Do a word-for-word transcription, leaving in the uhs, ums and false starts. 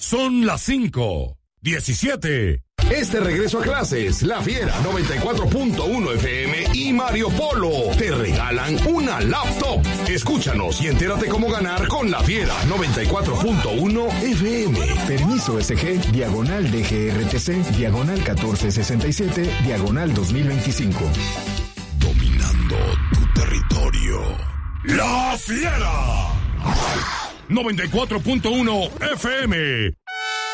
Son las cinco, diecisiete. Este regreso a clases, La Fiera noventa y cuatro punto uno F M y Mario Polo te regalan una laptop. Escúchanos y entérate cómo ganar con La Fiera noventa y cuatro punto uno F M. Permiso S G, diagonal D G R T C, diagonal catorce sesenta y siete, diagonal dos mil veinticinco. Dominando tu territorio. La Fiera noventa y cuatro punto uno F M.